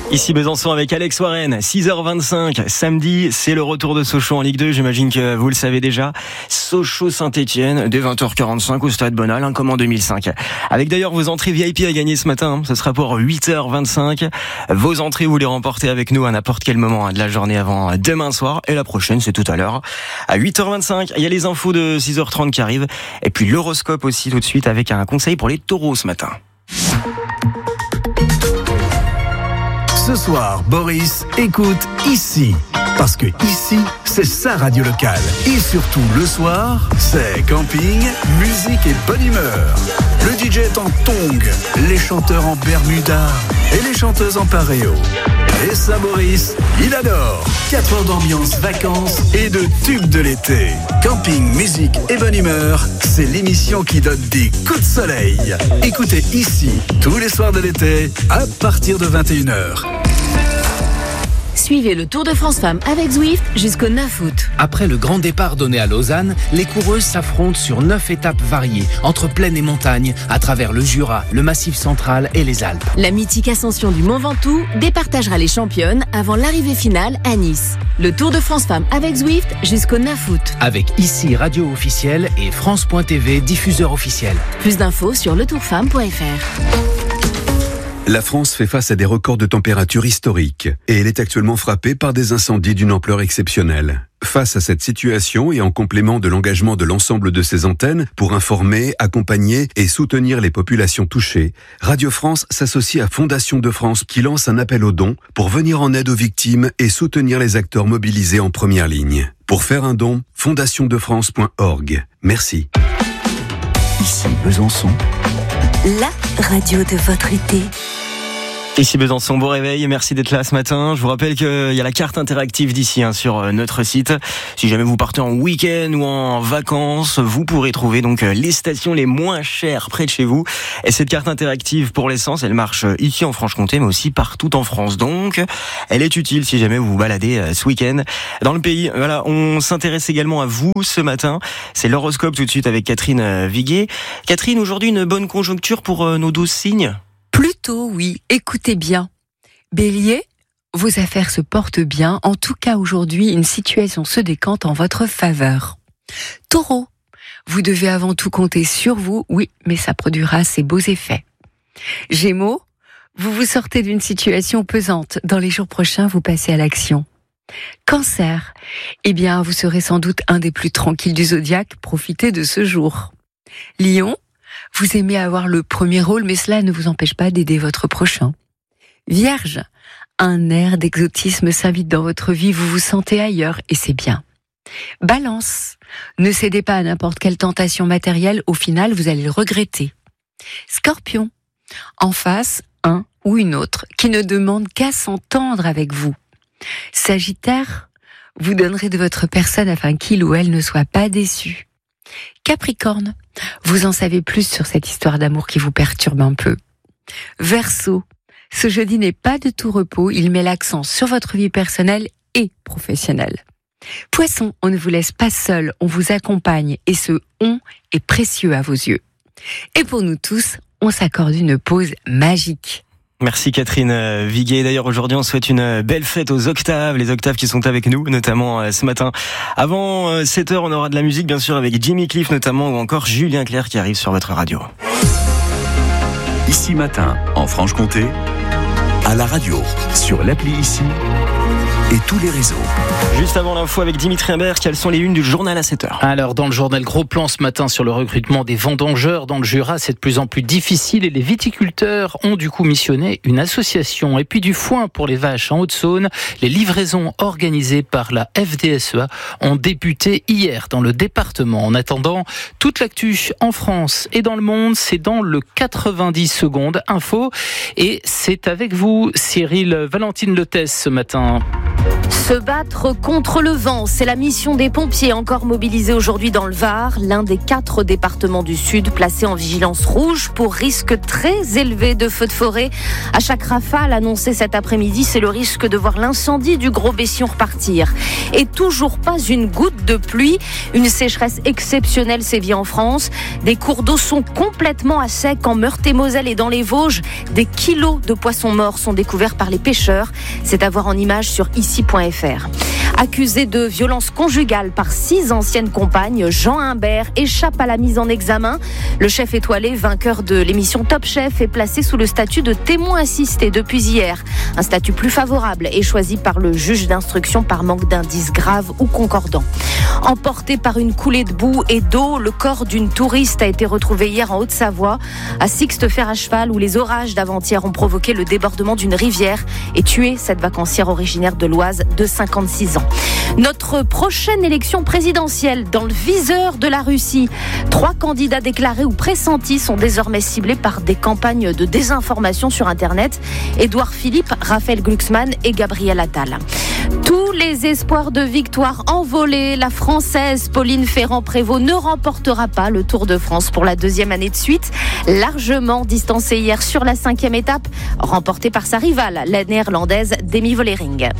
Ici Besançon avec Alex Warren, 6h25, samedi, c'est le retour de Sochaux en Ligue 2, j'imagine que vous le savez déjà. Sochaux-Saint-Etienne, dès 20h45 au Stade Bonal, comme en 2005. Avec d'ailleurs vos entrées VIP à gagner ce matin, ce sera pour 8h25. Vos entrées, vous les remportez avec nous à n'importe quel moment de la journée avant demain soir. Et la prochaine, c'est tout à l'heure, à 8h25. Il y a les infos de 6h30 qui arrivent. Et puis l'horoscope aussi tout de suite avec un conseil pour les taureaux ce matin. Ce soir, Boris écoute ici. Parce que ici, c'est sa radio locale. Et surtout, le soir, c'est camping, musique et bonne humeur. Le DJ est en tongs, les chanteurs en bermuda et les chanteuses en paréo. Et ça, Boris, il adore. 4 heures d'ambiance, vacances et de tubes de l'été. Camping, musique et bonne humeur, c'est l'émission qui donne des coups de soleil. Écoutez ici, tous les soirs de l'été, à partir de 21h. Suivez le Tour de France Femmes avec Zwift jusqu'au 9 août. Après le grand départ donné à Lausanne, les coureuses s'affrontent sur 9 étapes variées, entre plaine et montagne, à travers le Jura, le Massif central et les Alpes. La mythique ascension du Mont Ventoux départagera les championnes avant l'arrivée finale à Nice. Le Tour de France Femmes avec Zwift jusqu'au 9 août. Avec ici radio officielle et France.tv diffuseur officiel. Plus d'infos sur letourfemme.fr. La France fait face à des records de température historiques et elle est actuellement frappée par des incendies d'une ampleur exceptionnelle. Face à cette situation et en complément de l'engagement de l'ensemble de ses antennes pour informer, accompagner et soutenir les populations touchées, Radio France s'associe à Fondation de France qui lance un appel aux dons pour venir en aide aux victimes et soutenir les acteurs mobilisés en première ligne. Pour faire un don, fondationdefrance.org. Merci. Ici Besançon. La radio de votre été. Ici Besançon, bon réveil, merci d'être là ce matin. Je vous rappelle qu'il y a la carte interactive d'ici sur notre site. Si jamais vous partez en week-end ou en vacances, vous pourrez trouver donc les stations les moins chères près de chez vous. Et cette carte interactive pour l'essence, elle marche ici en Franche-Comté, mais aussi partout en France. Donc, elle est utile si jamais vous vous baladez ce week-end dans le pays. Voilà, on s'intéresse également à vous ce matin. C'est l'horoscope tout de suite avec Catherine Viguier. Catherine, aujourd'hui une bonne conjoncture pour nos 12 signes ? Plutôt oui, écoutez bien. Bélier, vos affaires se portent bien. En tout cas aujourd'hui, une situation se décante en votre faveur. Taureau, vous devez avant tout compter sur vous, oui, mais ça produira ses beaux effets. Gémeaux, vous vous sortez d'une situation pesante. Dans les jours prochains, vous passez à l'action. Cancer, eh bien, vous serez sans doute un des plus tranquilles du zodiaque. Profitez de ce jour. Lion, vous aimez avoir le premier rôle, mais cela ne vous empêche pas d'aider votre prochain. Vierge, un air d'exotisme s'invite dans votre vie, vous vous sentez ailleurs et c'est bien. Balance, ne cédez pas à n'importe quelle tentation matérielle, au final vous allez le regretter. Scorpion, en face, un ou une autre qui ne demande qu'à s'entendre avec vous. Sagittaire, vous donnerez de votre personne afin qu'il ou elle ne soit pas déçu. Capricorne, vous en savez plus sur cette histoire d'amour qui vous perturbe un peu. Verseau, ce jeudi n'est pas de tout repos, il met l'accent sur votre vie personnelle et professionnelle. Poisson, on ne vous laisse pas seul, on vous accompagne et ce « on » est précieux à vos yeux. Et pour nous tous, on s'accorde une pause magique. Merci Catherine Viguier. D'ailleurs aujourd'hui on souhaite une belle fête aux octaves, les octaves qui sont avec nous notamment ce matin. Avant 7h on aura de la musique bien sûr avec Jimmy Cliff notamment ou encore Julien Clerc qui arrive sur votre radio. Ici matin, en Franche-Comté, à la radio, sur l'appli Ici et tous les réseaux. Juste avant l'info avec Dimitri Imbert, quelles sont les unes du journal à 7h ? Alors, dans le journal, gros plan ce matin sur le recrutement des vendangeurs dans le Jura. C'est de plus en plus difficile et les viticulteurs ont du coup missionné une association. Et puis du foin pour les vaches en Haute-Saône. Les livraisons organisées par la FDSEA ont débuté hier dans le département. En attendant, toute l'actu en France et dans le monde, c'est dans le 90 secondes info. Et c'est avec vous, Cyril Valentine Lotès, ce matin. Se battre contre le vent, c'est la mission des pompiers encore mobilisés aujourd'hui dans le Var, l'un des 4 départements du Sud placés en vigilance rouge pour risque très élevé de feux de forêt. À chaque rafale annoncée cet après-midi, c'est le risque de voir l'incendie du Gros Bession repartir. Et toujours pas une goutte de pluie. Une sécheresse exceptionnelle sévit en France. Des cours d'eau sont complètement à sec en Meurthe-et-Moselle et dans les Vosges. Des kilos de poissons morts sont découverts par les pêcheurs. C'est à voir en images sur ici.fr. Accusé de violence conjugale par 6 anciennes compagnes, Jean Humbert échappe à la mise en examen. Le chef étoilé, vainqueur de l'émission Top Chef, est placé sous le statut de témoin assisté depuis hier. Un statut plus favorable est choisi par le juge d'instruction par manque d'indices graves ou concordants. Emporté par une coulée de boue et d'eau, le corps d'une touriste a été retrouvé hier en Haute-Savoie, à Sixte-Fer à cheval, où les orages d'avant-hier ont provoqué le débordement d'une rivière et tué cette vacancière originaire de l'Oise de 56 ans. Notre prochaine élection présidentielle dans le viseur de la Russie. 3 candidats déclarés ou pressentis sont désormais ciblés par des campagnes de désinformation sur Internet. Édouard Philippe, Raphaël Glucksmann et Gabriel Attal. Tous les espoirs de victoire envolés. La Française Pauline Ferrand-Prévot ne remportera pas le Tour de France pour la 2e année de suite. Largement distancée hier sur la 5e étape, remportée par sa rivale, la Néerlandaise Demi Vollering.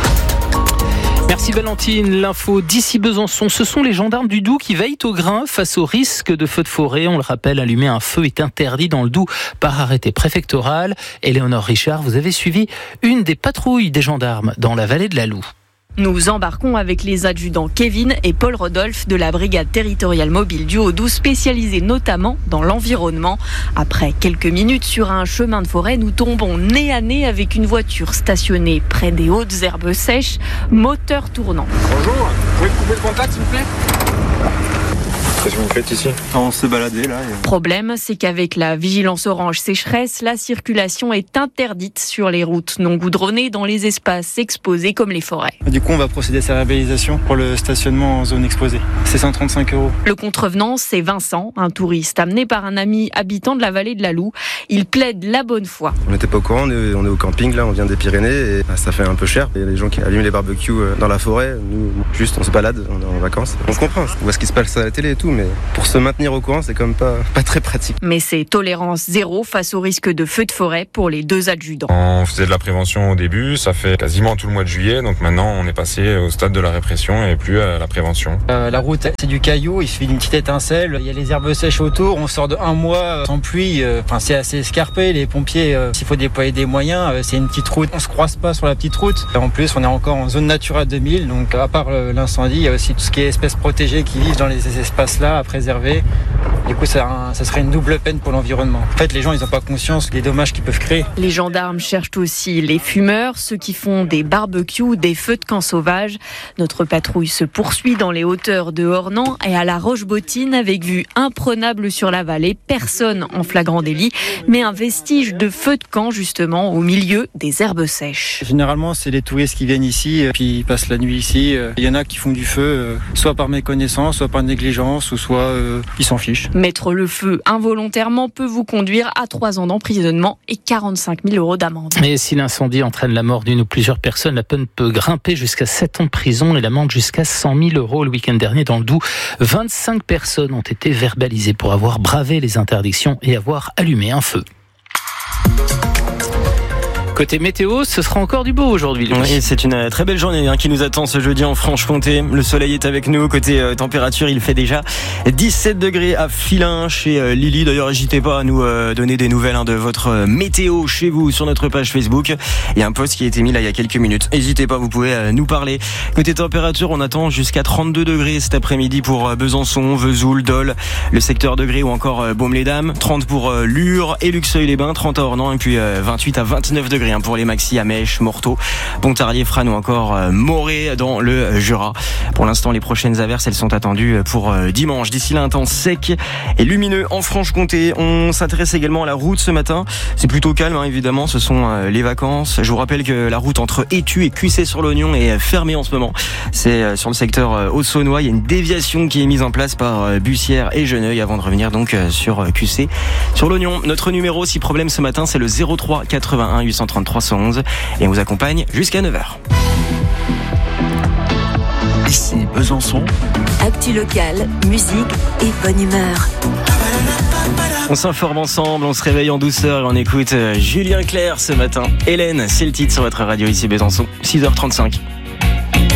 Merci Valentine. L'info d'ici Besançon, ce sont les gendarmes du Doubs qui veillent au grain face au risque de feu de forêt. On le rappelle, allumer un feu est interdit dans le Doubs par arrêté préfectoral. Éléonore Richard, vous avez suivi une des patrouilles des gendarmes dans la vallée de la Loue. Nous embarquons avec les adjudants Kevin et Paul Rodolphe de la brigade territoriale mobile du Haut-Doubs, spécialisée notamment dans l'environnement. Après quelques minutes sur un chemin de forêt, nous tombons nez à nez avec une voiture stationnée près des hautes herbes sèches, moteur tournant. Bonjour, vous pouvez couper le contact s'il vous plaît ? Qu'est-ce que vous faites ici ? On se baladait là. Problème, c'est qu'avec la vigilance orange sécheresse, la circulation est interdite sur les routes non goudronnées dans les espaces exposés comme les forêts. Du coup, on va procéder à sa réhabilitation pour le stationnement en zone exposée. C'est 135 €. Le contrevenant, c'est Vincent, un touriste amené par un ami habitant de la vallée de la Loue. Il plaide la bonne foi. On n'était pas au courant, on est au camping là, on vient des Pyrénées et ça fait un peu cher. Il y a des gens qui allument les barbecues dans la forêt. Nous, juste, on se balade, on est en vacances. On se comprend, on voit ce qui se passe à la télé et tout, mais pour se maintenir au courant, c'est quand même pas très pratique. Mais c'est tolérance zéro face au risque de feu de forêt pour les 2 adjudants. On faisait de la prévention au début, ça fait quasiment tout le mois de juillet, donc maintenant on est passé au stade de la répression et plus à la prévention. La route, c'est du caillou, il suffit d'une petite étincelle, il y a les herbes sèches autour, on sort de 1 mois sans pluie, c'est assez escarpé, les pompiers, s'il faut déployer des moyens, c'est une petite route, on se croise pas sur la petite route. En plus, on est encore en zone Natura 2000, donc à part l'incendie, il y a aussi tout ce qui est espèces protégées qui vivent dans les espaces-là à préserver. Du coup, ça serait une double peine pour l'environnement. En fait, les gens, ils n'ont pas conscience des dommages qu'ils peuvent créer. Les gendarmes cherchent aussi les fumeurs, ceux qui font des barbecues, des feux de camp sauvages. Notre patrouille se poursuit dans les hauteurs de Ornans et à la Roche-Bottine avec vue imprenable sur la vallée. Personne en flagrant délit, mais un vestige de feu de camp justement au milieu des herbes sèches. Généralement, c'est les touristes qui viennent ici, puis ils passent la nuit ici. Il y en a qui font du feu, soit par méconnaissance, soit par négligence, ou soit ils s'en fichent. Mettre le feu involontairement peut vous conduire à 3 ans d'emprisonnement et 45 000 € d'amende. Mais si l'incendie entraîne la mort d'une ou plusieurs personnes, la peine peut grimper jusqu'à 7 ans de prison et l'amende jusqu'à 100 000 €. Le week-end dernier, dans le Doubs, 25 personnes ont été verbalisées pour avoir bravé les interdictions et avoir allumé un feu. Côté météo, ce sera encore du beau aujourd'hui. Oui, c'est une très belle journée qui nous attend ce jeudi en Franche-Comté. Le soleil est avec nous. Côté température, il fait déjà 17 degrés à Filin chez Lily. D'ailleurs, n'hésitez pas à nous donner des nouvelles de votre météo chez vous sur notre page Facebook. Il y a un post qui a été mis là il y a quelques minutes. N'hésitez pas, vous pouvez nous parler. Côté température, on attend jusqu'à 32 degrés cet après-midi pour Besançon, Vesoul, Dole, le secteur de Gré ou encore Baume-les-Dames. 30 pour Lure et Luxeuil-les-Bains, 30 à Ornans et puis 28 à 29 degrés pour les maxi à Mèche, Morteau, Pontarlier, Frane ou encore Morée dans le Jura. Pour l'instant, les prochaines averses, elles sont attendues pour dimanche. D'ici là, un temps sec et lumineux en Franche-Comté. On s'intéresse également à la route ce matin. C'est plutôt calme, évidemment. Ce sont les vacances. Je vous rappelle que la route entre Étu et Cuissé-sur-l'Oignon est fermée en ce moment. C'est sur le secteur Haut-Saunois. Il y a une déviation qui est mise en place par Bussière et Geneuil avant de revenir donc sur Cuissé-sur-l'Oignon. Notre numéro, si problème ce matin, c'est le 03 81 833 111 et on vous accompagne jusqu'à 9h. Ici Besançon. Actu locale, musique et bonne humeur. On s'informe ensemble, on se réveille en douceur et on écoute Julien Clerc ce matin. Hélène, c'est le titre sur votre radio ici Besançon, 6h35.